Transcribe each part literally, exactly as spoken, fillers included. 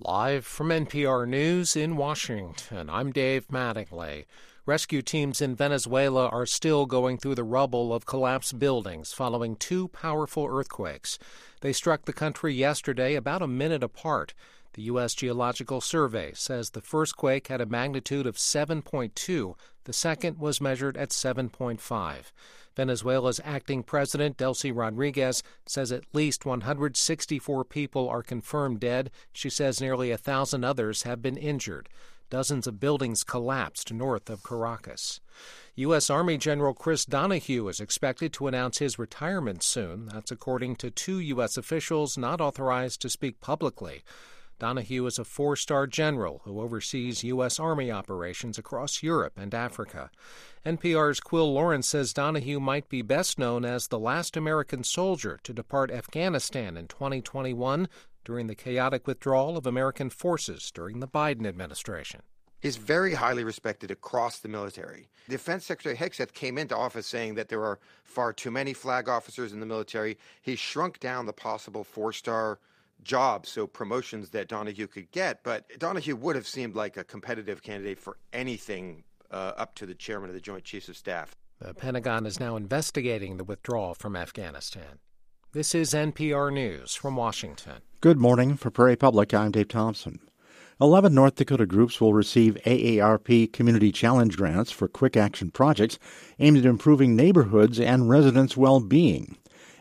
Live from N P R News in Washington, I'm Dave Mattingly. Rescue teams in Venezuela are still going through the rubble of collapsed buildings following two powerful earthquakes. They struck the country yesterday about a minute apart. The U S Geological Survey says the first quake had a magnitude of seven point two. The second was measured at seven point five. Venezuela's acting president, Delcy Rodriguez, says at least one hundred sixty-four people are confirmed dead. She says nearly a thousand others have been injured. Dozens of buildings collapsed north of Caracas. U S. Army General Chris Donahue is expected to announce his retirement soon. That's according to two U S officials not authorized to speak publicly. Donahue is a four-star general who oversees U S. Army operations across Europe and Africa. N P R's Quill Lawrence says Donahue might be best known as the last American soldier to depart Afghanistan in twenty twenty-one during the chaotic withdrawal of American forces during the Biden administration. He's very highly respected across the military. Defense Secretary Hegseth came into office saying that there are far too many flag officers in the military. He shrunk down the possible four-star jobs, so promotions that Donahue could get, but Donahue would have seemed like a competitive candidate for anything uh, up to the chairman of the Joint Chiefs of Staff. The Pentagon is now investigating the withdrawal from Afghanistan. This is N P R News from Washington. Good morning. For Prairie Public, I'm Dave Thompson. Eleven North Dakota groups will receive A A R P Community Challenge grants for quick action projects aimed at improving neighborhoods and residents' well-being.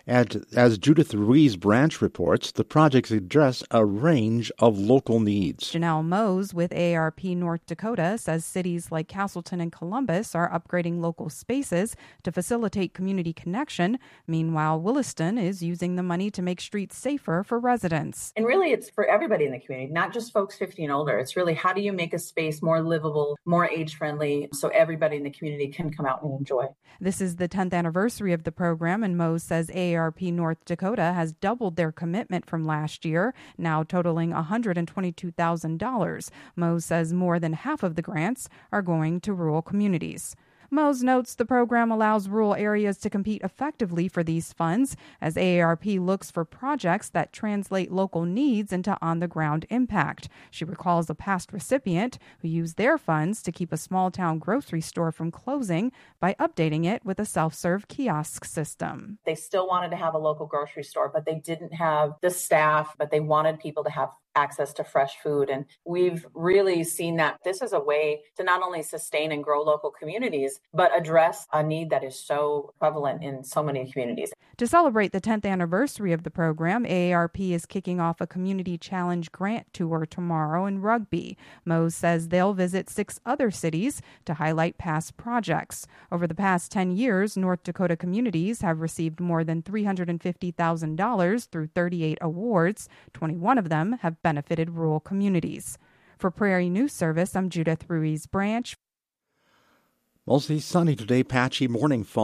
As Judith Ruiz Branch reports, the projects address a range of local needs. Janelle Mose with A A R P North Dakota says cities like Castleton and Columbus are upgrading local spaces to facilitate community connection. Meanwhile, Williston is using the money to make streets safer for residents. And really, it's for everybody in the community, not just folks fifty and older. It's really how do you make a space more livable, more age-friendly, so everybody in the community can come out and enjoy. This is the tenth anniversary of the program, and Mose says A A R P North Dakota has doubled their commitment from last year, now totaling one hundred twenty-two thousand dollars. Mose says more than half of the grants are going to rural communities. Mose notes the program allows rural areas to compete effectively for these funds as A A R P looks for projects that translate local needs into on-the-ground impact. She recalls a past recipient who used their funds to keep a small-town grocery store from closing by updating it with a self-serve kiosk system. They still wanted to have a local grocery store, but they didn't have the staff, but they wanted people to have access to fresh food. And we've really seen that this is a way to not only sustain and grow local communities, but address a need that is so prevalent in so many communities. To celebrate the tenth anniversary of the program, A A R P is kicking off a Community Challenge grant tour tomorrow in Rugby. Mose says they'll visit six other cities to highlight past projects. Over the past ten years, North Dakota communities have received more than three hundred fifty thousand dollars through thirty-eight awards. twenty-one of them have benefited rural communities. For Prairie News Service, I'm Judith Ruiz Branch. Mostly sunny today, patchy morning fall.